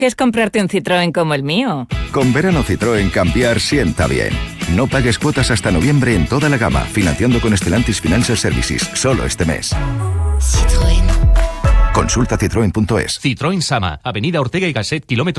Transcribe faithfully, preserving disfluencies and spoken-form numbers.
que es comprarte un Citroën como el mío. Con verano Citroën cambiar sienta bien. No pagues cuotas hasta noviembre en toda la gama, financiando con Stellantis Financial Services, solo este mes. Citroën. Consulta citroen punto es. Citroën Sama, Avenida Ortega y Gasset, kilómetro